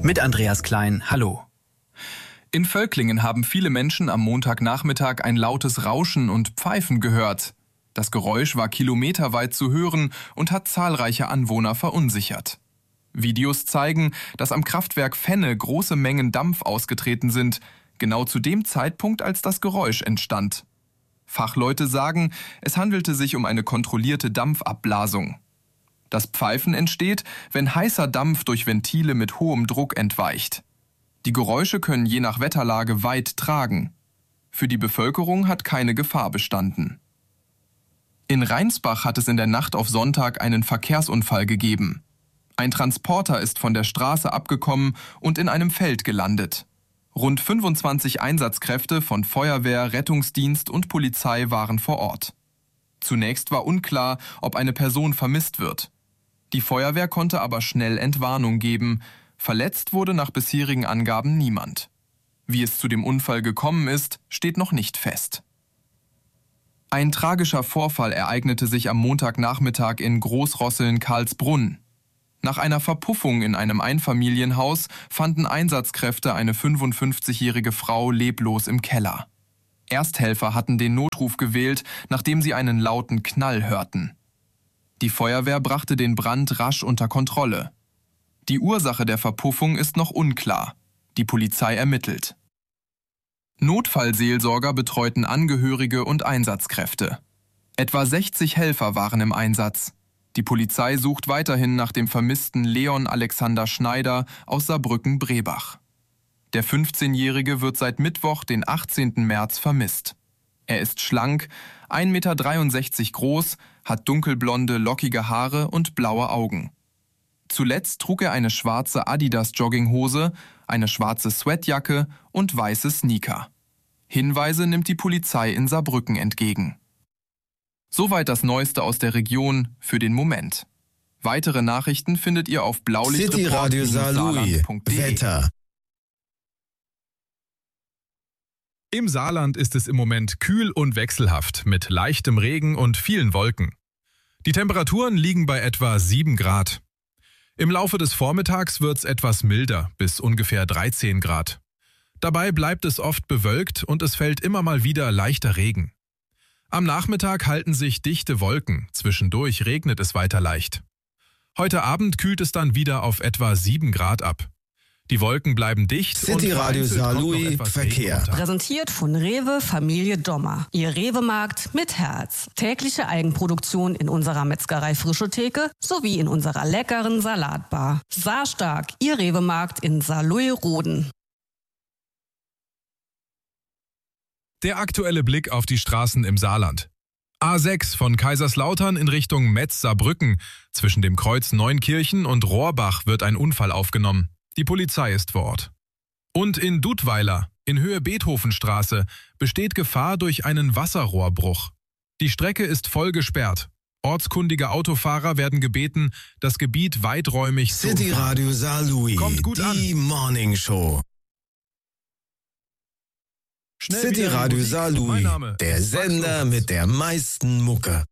Mit Andreas Klein, hallo. In Völklingen haben viele Menschen am Montagnachmittag ein lautes Rauschen und Pfeifen gehört. Das Geräusch war kilometerweit zu hören und hat zahlreiche Anwohner verunsichert. Videos zeigen, dass am Kraftwerk Fenne große Mengen Dampf ausgetreten sind, genau zu dem Zeitpunkt, als das Geräusch entstand. Fachleute sagen, es handelte sich um eine kontrollierte Dampfablasung. Das Pfeifen entsteht, wenn heißer Dampf durch Ventile mit hohem Druck entweicht. Die Geräusche können je nach Wetterlage weit tragen. Für die Bevölkerung hat keine Gefahr bestanden. In Rheinsbach hat es in der Nacht auf Sonntag einen Verkehrsunfall gegeben. Ein Transporter ist von der Straße abgekommen und in einem Feld gelandet. Rund 25 Einsatzkräfte von Feuerwehr, Rettungsdienst und Polizei waren vor Ort. Zunächst war unklar, ob eine Person vermisst wird. Die Feuerwehr konnte aber schnell Entwarnung geben. Verletzt wurde nach bisherigen Angaben niemand. Wie es zu dem Unfall gekommen ist, steht noch nicht fest. Ein tragischer Vorfall ereignete sich am Montagnachmittag in Großrosseln-Karlsbrunn. Nach einer Verpuffung in einem Einfamilienhaus fanden Einsatzkräfte eine 55-jährige Frau leblos im Keller. Ersthelfer hatten den Notruf gewählt, nachdem sie einen lauten Knall hörten. Die Feuerwehr brachte den Brand rasch unter Kontrolle. Die Ursache der Verpuffung ist noch unklar. Die Polizei ermittelt. Notfallseelsorger betreuten Angehörige und Einsatzkräfte. Etwa 60 Helfer waren im Einsatz. Die Polizei sucht weiterhin nach dem vermissten Leon Alexander Schneider aus Saarbrücken-Brebach. Der 15-Jährige wird seit Mittwoch, den 18. März, vermisst. Er ist schlank, 1,63 Meter groß, hat dunkelblonde, lockige Haare und blaue Augen. Zuletzt trug er eine schwarze Adidas-Jogginghose, eine schwarze Sweatjacke und weiße Sneaker. Hinweise nimmt die Polizei in Saarbrücken entgegen. Soweit das Neueste aus der Region für den Moment. Weitere Nachrichten findet ihr auf blaulichtreport-saarland.de. Wetter. Im Saarland ist es im Moment kühl und wechselhaft mit leichtem Regen und vielen Wolken. Die Temperaturen liegen bei etwa 7 Grad. Im Laufe des Vormittags wird es etwas milder, bis ungefähr 13 Grad. Dabei bleibt es oft bewölkt und es fällt immer mal wieder leichter Regen. Am Nachmittag halten sich dichte Wolken, zwischendurch regnet es weiter leicht. Heute Abend kühlt es dann wieder auf etwa 7 Grad ab. Die Wolken bleiben dicht. City Radio Saarlouis Verkehr. Präsentiert von Rewe Familie Dommer. Ihr Rewe-Markt mit Herz. Tägliche Eigenproduktion in unserer Metzgerei Frische Theke sowie in unserer leckeren Salatbar. Saarstark, Ihr Rewe-Markt in Saarlouis-Roden. Der aktuelle Blick auf die Straßen im Saarland. A6 von Kaiserslautern in Richtung Metz-Saarbrücken. Zwischen dem Kreuz Neunkirchen und Rohrbach wird ein Unfall aufgenommen. Die Polizei ist vor Ort. Und in Dudweiler, in Höhe Beethovenstraße, besteht Gefahr durch einen Wasserrohrbruch. Die Strecke ist voll gesperrt. Ortskundige Autofahrer werden gebeten, das Gebiet weiträumig zu umfahren. City Radio Saarlouis, kommt gut an. Die Morning Show. City Radio Saarlouis, der Sender mit der meisten Mucke.